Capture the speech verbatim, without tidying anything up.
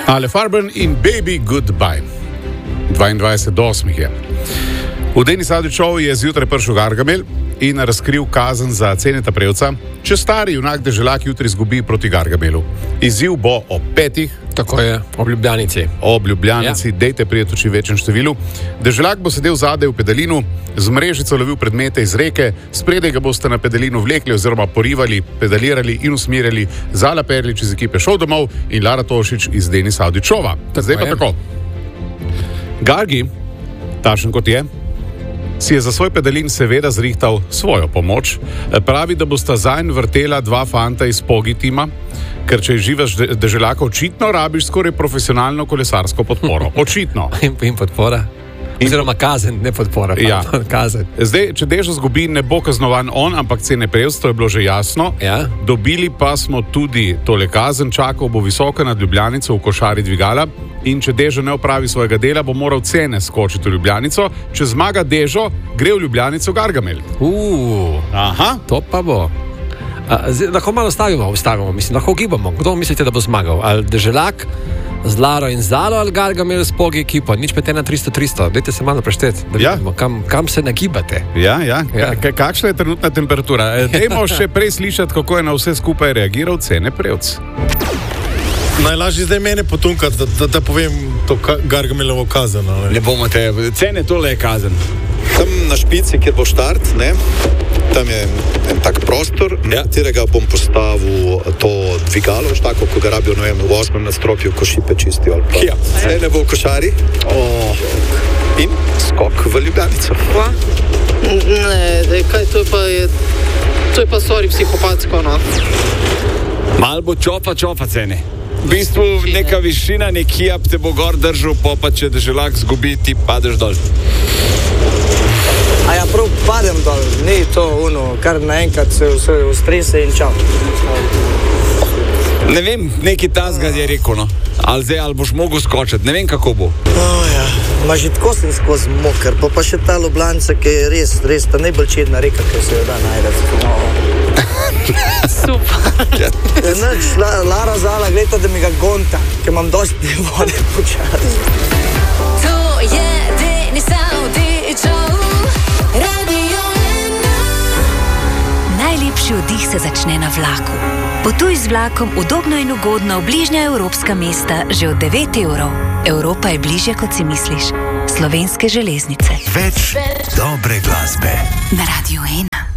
Ale Farben in Baby Goodbye. dvaindvajset do osmih je. V Denis Avdićev je zjutraj prišel Gargamel in razkril kazen za Ceneta Prevca, če stari junak Deželak jutri izgubi proti Gargamelu. Izziv bo ob petih. Tako je, ob Ljubljanici. Ob Ljubljanici, ja. Dejte prijeti v čim večjem številu. Deželak bo sedel zadaj v pedalinu, z mrežico lovil predmete iz reke, spredaj ga boste na pedalinu vlekli oziroma porivali, pedalirali in usmerjali Zala Perlič iz ekipe Šov domov in Lara Tošič iz Denis Avdićeva. Zdaj pa tako. Gargi, takšen kot je, si je za svoj pedalin seveda zrihtal svojo pomoč. Pravi, da bosta zanj vrtela dva fanta iz Pogi tima, ker če živaš Deželaka, očitno rabiš skoraj profesionalno kolesarsko podporo. Očitno. In, in podpora. Oziroma kazen, ne podpora. Ja. Kazen. Zdaj, če Dežo zgubi, ne bo kaznovan on, ampak Cene Prevc, to je bilo že jasno. Ja. Dobili pa smo tudi tole kazen, čakal bo visoko nad Ljubljanico v košari dvigala in če Dežo ne opravi svojega dela, bo moral Cene skočiti v Ljubljanico. Če zmaga Dežo, gre v Ljubljanico Gargamel. Uuu, Aha. To pa bo. A, zdaj, lahko malo stavimo, ustavimo, mislim, lahko gibamo. Kdo mislite, da bo zmagal? Ali Deželak z Laro in Zalo ali Gargamel s Pogi ekipo? Nič pet ena tristo tristo. Dajte se malo prešteti, da Ja. vidimo, kam, kam se nagibate. Ja, ja. Ja. K- kakšna je trenutna temperatura? Dajmo še prej slišati, kako je na vse skupaj reagiral Cene Prevc. Najlažje zdaj mene potunkati, da, da, da povem to ka, Gargamelovo kazen. ali? Ne bomo te, Cene, tole je kazen. Tam na špici, kjer bo štart, ne, tam je en tak prostor, na Ja. katerega bom postavil to dvigalo, tako, ko ga rabijo, ne vem, v osmem nadstropju, ko šipe čistijo. Ali pa Ja. Cene bo v košari Oh. in skok v Ljubljanico. Pa? Ne, daj, kaj to je pa je, to je pa sorry psihopatsko, no. Mal bo čofa, čofa, Cene. V bistvu neka višina, neki jab te bo gor držal, pa pa če Deželak zgubi, ti padeš dol. A ja, prav padem dol, ni to ono, kar naenkrat se vse ustrese in čau. Ne vem, neki tazga je rekel, no. Ali zdaj, ali boš mogel skočiti, ne vem, kako bo. Oh, ja. Ma že tako sem skozi moker, pa pa še ta Ljubljanca, ki je res, res ta najbolj čedna reka, ki se jo da najdeti. Super. Ja, nič, la, Lara Zala, gledajte, da mi ga gonta, ker imam dosti vode počasi. To je Denis Avdićev, Radio ena. Najlepši oddih se začne na vlaku. Potuj z vlakom udobno in ugodno v bližnja evropska mesta že od devet evrov. Evropa je bližje, kot si misliš. Slovenske železnice. Več dobre glasbe Na Radio ena.